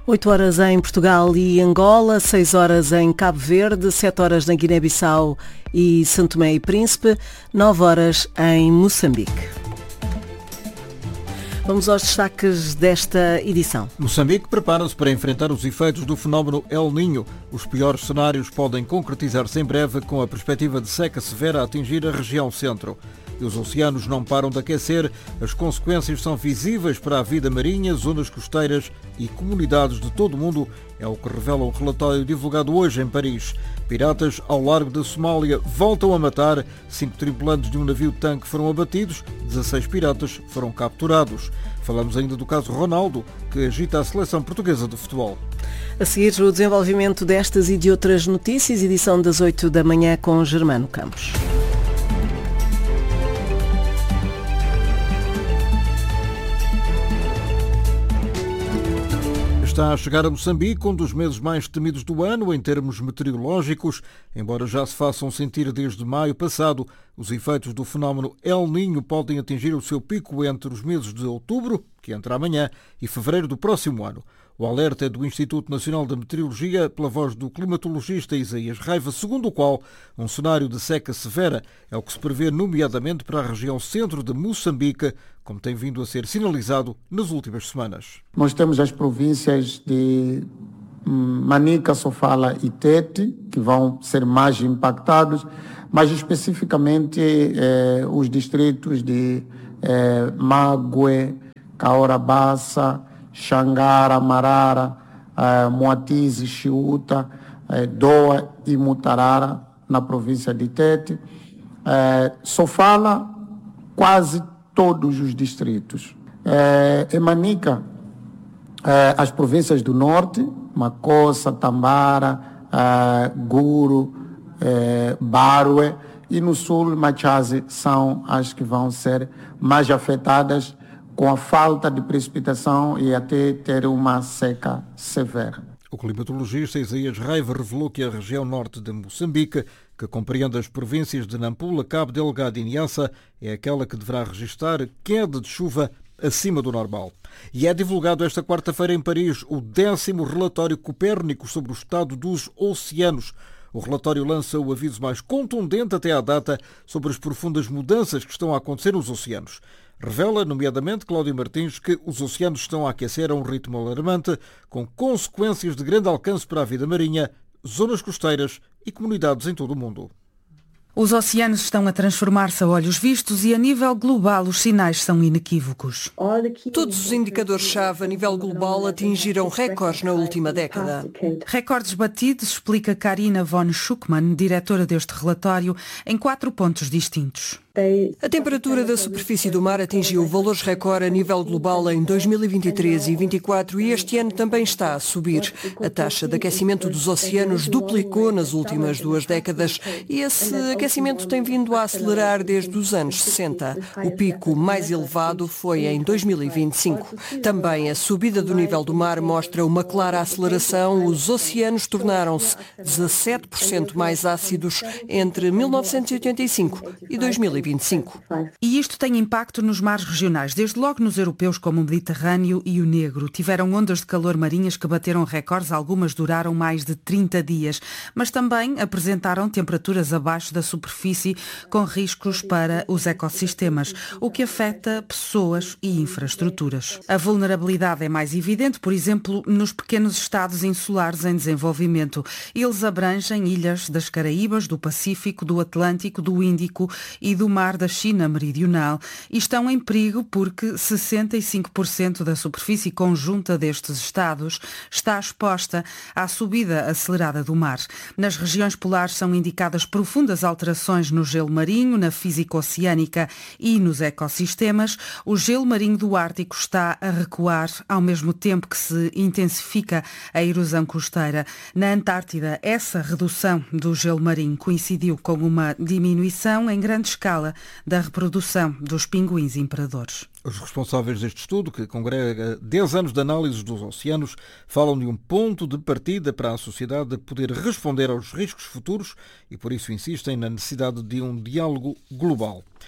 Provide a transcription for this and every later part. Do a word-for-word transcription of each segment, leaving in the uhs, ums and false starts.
oito horas em Portugal e Angola, seis horas em Cabo Verde, sete horas na Guiné-Bissau e São Tomé e Príncipe, nove horas em Moçambique. Vamos aos destaques desta edição. Moçambique prepara-se para enfrentar os efeitos do fenómeno El Niño. Os piores cenários podem concretizar-se em breve, com a perspectiva de seca severa a atingir a região centro. E os oceanos não param de aquecer, as consequências são visíveis para a vida marinha, zonas costeiras e comunidades de todo o mundo, é o que revela um relatório divulgado hoje em Paris. Piratas ao largo da Somália voltam a matar, cinco tripulantes de um navio-tanque foram abatidos, dezasseis piratas foram capturados. Falamos ainda do caso Ronaldo, que agita a seleção portuguesa de futebol. A seguir, o desenvolvimento destas e de outras notícias, edição das oito da manhã com Germano Campos. Está a chegar a Moçambique, um dos meses mais temidos do ano em termos meteorológicos. Embora já se façam sentir desde maio passado, os efeitos do fenómeno El Niño podem atingir o seu pico entre os meses de outubro, que entra amanhã, e fevereiro do próximo ano. O alerta é do Instituto Nacional de Meteorologia, pela voz do climatologista Isaías Raiva, segundo o qual um cenário de seca severa é o que se prevê nomeadamente para a região centro de Moçambique, como tem vindo a ser sinalizado nas últimas semanas. Nós temos as províncias de Manica, Sofala e Tete, que vão ser mais impactados, mas especificamente eh, os distritos de eh, Mague, Caorabassa, Xangara, Marara, eh, Moatize, Chiuta, eh, Doa e Mutarara, na província de Tete. Eh, Sofala, quase todos os distritos. Eh, em Manica, eh, as províncias do norte, Macossa, Tambara, eh, Guru, eh, Barue, e no sul, Machaze, são as que vão ser mais afetadas com a falta de precipitação e até ter uma seca severa. O climatologista Isaías Raiva revelou que a região norte de Moçambique, que compreende as províncias de Nampula, Cabo Delgado e Niassa, é aquela que deverá registrar queda de chuva acima do normal. E é divulgado esta quarta-feira em Paris o décimo relatório Copérnico sobre o estado dos oceanos. O relatório lança o aviso mais contundente até à data sobre as profundas mudanças que estão a acontecer nos oceanos. Revela, nomeadamente, Cláudio Martins, que os oceanos estão a aquecer a um ritmo alarmante, com consequências de grande alcance para a vida marinha, zonas costeiras e comunidades em todo o mundo. Os oceanos estão a transformar-se a olhos vistos e, a nível global, os sinais são inequívocos. Todos os indicadores-chave a nível global atingiram recordes na última década. Recordes batidos, explica Karina von Schuckmann, diretora deste relatório, em quatro pontos distintos. A temperatura da superfície do mar atingiu valores recorde a nível global em dois mil e vinte e três e vinte e quatro e este ano também está a subir. A taxa de aquecimento dos oceanos duplicou nas últimas duas décadas e esse aquecimento tem vindo a acelerar desde os anos sessenta. O pico mais elevado foi em dois mil e vinte e cinco. Também a subida do nível do mar mostra uma clara aceleração. Os oceanos tornaram-se dezassete por cento mais ácidos entre mil novecentos e oitenta e cinco e dois mil e vinte e cinco. E isto tem impacto nos mares regionais, desde logo nos europeus como o Mediterrâneo e o Negro. Tiveram ondas de calor marinhas que bateram recordes, algumas duraram mais de trinta dias, mas também apresentaram temperaturas abaixo da superfície com riscos para os ecossistemas, o que afeta pessoas e infraestruturas. A vulnerabilidade é mais evidente, por exemplo, nos pequenos estados insulares em desenvolvimento. Eles abrangem ilhas das Caraíbas, do Pacífico, do Atlântico, do Índico e do mar da China Meridional e estão em perigo porque sessenta e cinco por cento da superfície conjunta destes estados está exposta à subida acelerada do mar. Nas regiões polares são indicadas profundas alterações no gelo marinho, na física oceânica e nos ecossistemas. O gelo marinho do Ártico está a recuar ao mesmo tempo que se intensifica a erosão costeira. Na Antártida, essa redução do gelo marinho coincidiu com uma diminuição em grande escala da reprodução dos pinguins imperadores. Os responsáveis deste estudo, que congrega dez anos de análise dos oceanos, falam de um ponto de partida para a sociedade poder responder aos riscos futuros e por isso insistem na necessidade de um diálogo global.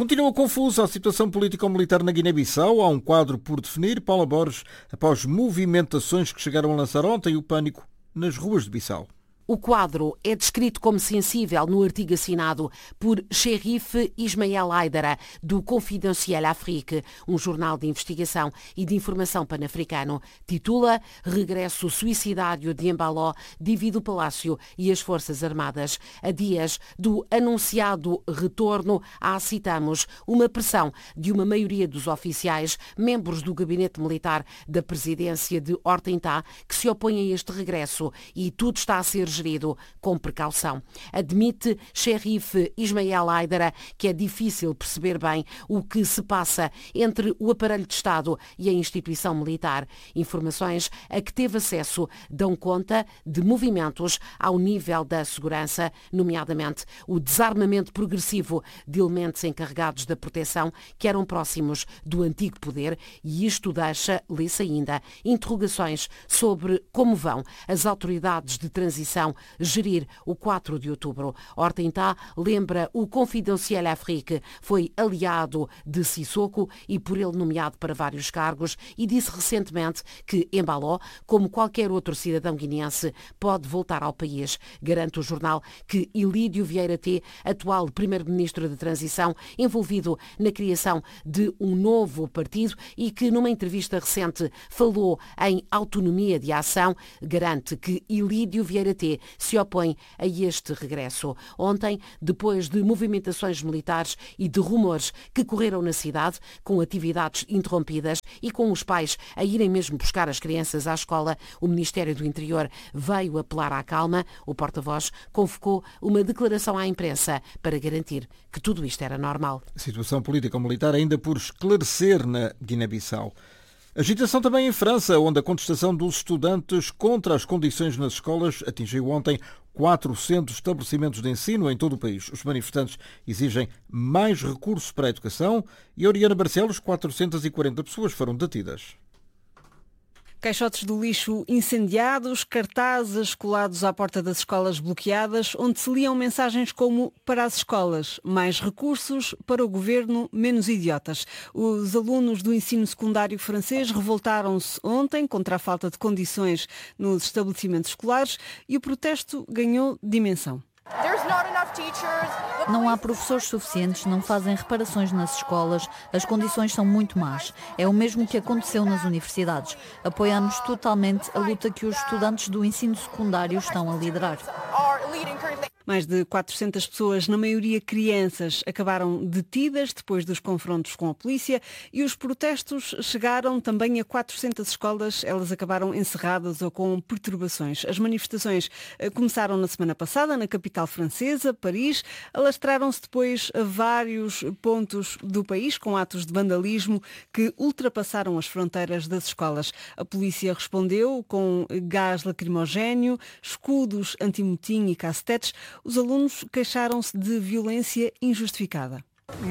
Continua confusa a situação político-militar na Guiné-Bissau. Há um quadro por definir. Paula Borges, após movimentações que chegaram a lançar ontem o pânico nas ruas de Bissau. O quadro é descrito como sensível no artigo assinado por Cherif Ismael Aidara, do Confidentiel Afrique, um jornal de investigação e de informação pan-africano. Titula Regresso suicidário de Embaló divide o Palácio e as Forças Armadas. A dias do anunciado retorno, há, citamos, uma pressão de uma maioria dos oficiais, membros do gabinete militar da presidência de Horta-Intá, que se opõem a este regresso, e tudo está a ser gerido com precaução. Admite Cherif Ismael Aidara que é difícil perceber bem o que se passa entre o aparelho de Estado e a instituição militar. Informações a que teve acesso dão conta de movimentos ao nível da segurança, nomeadamente o desarmamento progressivo de elementos encarregados da proteção que eram próximos do antigo poder, e isto deixa, lê-se ainda, interrogações sobre como vão as autoridades de transição gerir o quatro de outubro. Horta-Intá, lembra o Confidentiel Afrique, foi aliado de Sissoko e por ele nomeado para vários cargos, e disse recentemente que Embaló, como qualquer outro cidadão guineense, pode voltar ao país. Garante o jornal que Ilídio Vieira T, atual primeiro-ministro de transição, envolvido na criação de um novo partido e que numa entrevista recente falou em autonomia de ação, garante que Ilídio Vieira T se opõe a este regresso. Ontem, depois de movimentações militares e de rumores que correram na cidade, com atividades interrompidas e com os pais a irem mesmo buscar as crianças à escola, o Ministério do Interior veio apelar à calma. O porta-voz convocou uma declaração à imprensa para garantir que tudo isto era normal. Situação política-militar ainda por esclarecer na Guiné-Bissau. Agitação também em França, onde a contestação dos estudantes contra as condições nas escolas atingiu ontem quatrocentos estabelecimentos de ensino em todo o país. Os manifestantes exigem mais recursos para a educação e, a Oriana Barcelos, quatrocentas e quarenta pessoas foram detidas. Caixotes do lixo incendiados, cartazes colados à porta das escolas bloqueadas, onde se liam mensagens como para as escolas, mais recursos, para o governo, menos idiotas. Os alunos do ensino secundário francês revoltaram-se ontem contra a falta de condições nos estabelecimentos escolares e o protesto ganhou dimensão. Não há professores suficientes, não fazem reparações nas escolas, as condições são muito más. É o mesmo que aconteceu nas universidades. Apoiamos totalmente a luta que os estudantes do ensino secundário estão a liderar. Mais de quatrocentas pessoas, na maioria crianças, acabaram detidas depois dos confrontos com a polícia, e os protestos chegaram também a quatrocentas escolas. Elas acabaram encerradas ou com perturbações. As manifestações começaram na semana passada na capital francesa, Paris. Alastraram-se depois a vários pontos do país com atos de vandalismo que ultrapassaram as fronteiras das escolas. A polícia respondeu com gás lacrimogéneo, escudos antimotim e cacetetes. Os alunos queixaram-se de violência injustificada.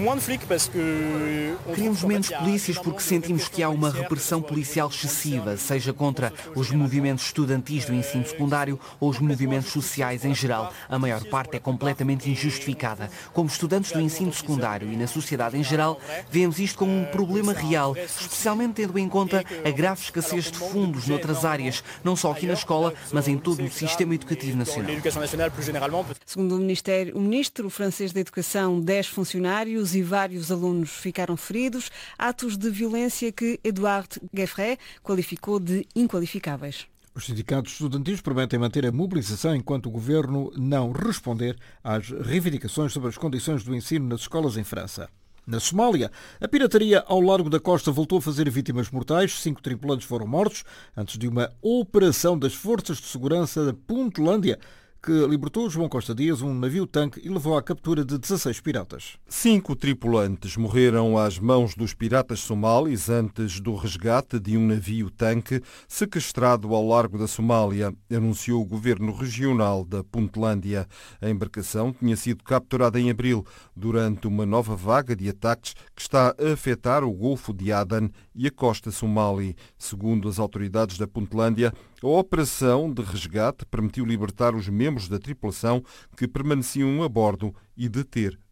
Queremos menos polícias porque sentimos que há uma repressão policial excessiva, seja contra os movimentos estudantis do ensino secundário ou os movimentos sociais em geral. A maior parte é completamente injustificada. Como estudantes do ensino secundário e na sociedade em geral, vemos isto como um problema real, especialmente tendo em conta a grave escassez de fundos noutras áreas, não só aqui na escola, mas em todo o sistema educativo nacional. Segundo o, Ministério, o ministro francês da Educação, dez funcionários e vários alunos ficaram feridos, atos de violência que Edouard Gueffret qualificou de inqualificáveis. Os sindicatos estudantis prometem manter a mobilização enquanto o governo não responder às reivindicações sobre as condições do ensino nas escolas em França. Na Somália, a pirataria ao largo da costa voltou a fazer vítimas mortais. Cinco tripulantes foram mortos antes de uma operação das forças de segurança da Puntlandia, que libertou João Costa Dias, um navio-tanque, e levou à captura de dezasseis piratas. Cinco tripulantes morreram às mãos dos piratas somalis antes do resgate de um navio-tanque sequestrado ao largo da Somália, anunciou o governo regional da Puntlandia. A embarcação tinha sido capturada em abril durante uma nova vaga de ataques que está a afetar o Golfo de Aden e a costa somali. Segundo as autoridades da Puntlandia, a operação de resgate permitiu libertar os membros da tripulação que permaneciam a bordo e deter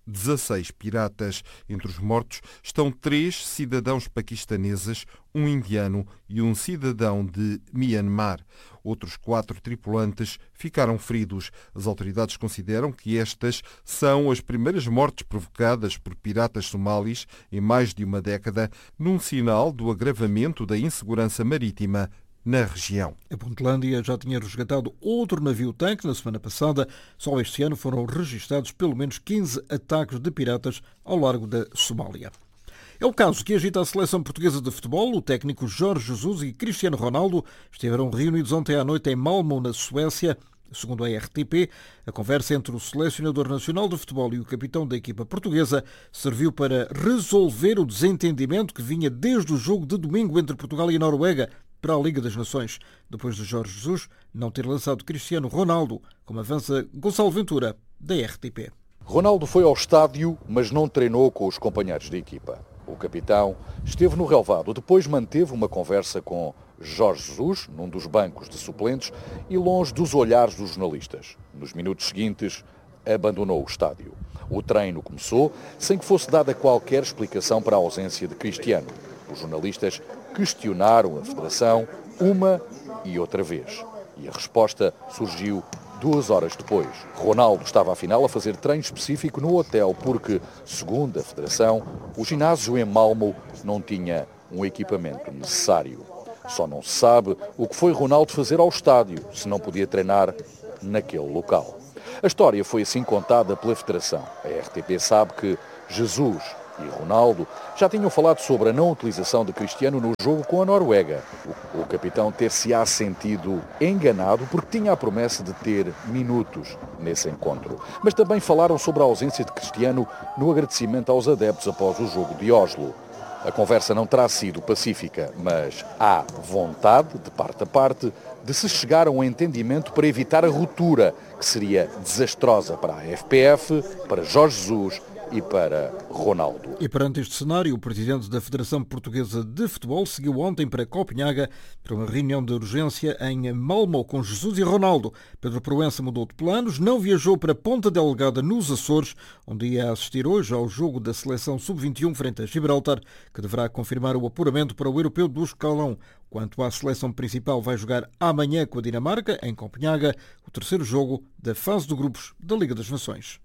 dezasseis piratas. Entre os mortos estão três cidadãos paquistaneses, um indiano e um cidadão de Myanmar. Outros quatro tripulantes ficaram feridos. As autoridades consideram que estas são as primeiras mortes provocadas por piratas somalis em mais de uma década, num sinal do agravamento da insegurança marítima na região. A Puntlandia já tinha resgatado outro navio-tanque na semana passada. Só este ano foram registados pelo menos quinze ataques de piratas ao largo da Somália. É o caso que agita a seleção portuguesa de futebol. O técnico Jorge Jesus e Cristiano Ronaldo estiveram reunidos ontem à noite em Malmö, na Suécia. Segundo a R T P, a conversa entre o selecionador nacional de futebol e o capitão da equipa portuguesa serviu para resolver o desentendimento que vinha desde o jogo de domingo entre Portugal e a Noruega para a Liga das Nações, depois de Jorge Jesus não ter lançado Cristiano Ronaldo, como avança Gonçalo Ventura, da R T P. Ronaldo foi ao estádio, mas não treinou com os companheiros de equipa. O capitão esteve no relvado, depois manteve uma conversa com Jorge Jesus, num dos bancos de suplentes, e longe dos olhares dos jornalistas. Nos minutos seguintes, abandonou o estádio. O treino começou sem que fosse dada qualquer explicação para a ausência de Cristiano. Os jornalistas questionaram a Federação uma e outra vez. E a resposta surgiu duas horas depois. Ronaldo estava afinal a fazer treino específico no hotel porque, segundo a Federação, o ginásio em Malmö não tinha um equipamento necessário. Só não se sabe o que foi Ronaldo fazer ao estádio, se não podia treinar naquele local. A história foi assim contada pela Federação. A R T P sabe que Jesus e Ronaldo já tinham falado sobre a não utilização de Cristiano no jogo com a Noruega. O, o capitão ter-se-á sentido enganado porque tinha a promessa de ter minutos nesse encontro. Mas também falaram sobre a ausência de Cristiano no agradecimento aos adeptos após o jogo de Oslo. A conversa não terá sido pacífica, mas há vontade, de parte a parte, de se chegar a um entendimento para evitar a ruptura, que seria desastrosa para a F P F, para Jorge Jesus e para Ronaldo. E perante este cenário, o presidente da Federação Portuguesa de Futebol seguiu ontem para Copenhaga para uma reunião de urgência em Malmö com Jesus e Ronaldo. Pedro Proença mudou de planos, não viajou para Ponta Delgada, nos Açores, onde ia assistir hoje ao jogo da seleção sub vinte e um frente a Gibraltar, que deverá confirmar o apuramento para o europeu do escalão. Quanto à seleção principal, vai jogar amanhã com a Dinamarca, em Copenhaga, o terceiro jogo da fase de grupos da Liga das Nações.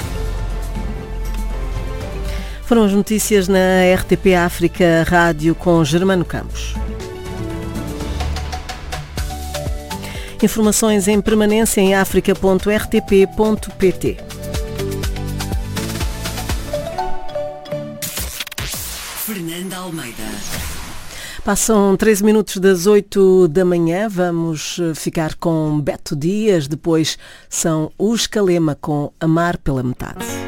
Foram as notícias na R T P África Rádio com Germano Campos. Informações em permanência em africa ponto r t p ponto p t. Fernanda Almeida. Passam treze minutos das oito da manhã. Vamos ficar com Beto Dias. Depois são os Calema com Amar pela Metade.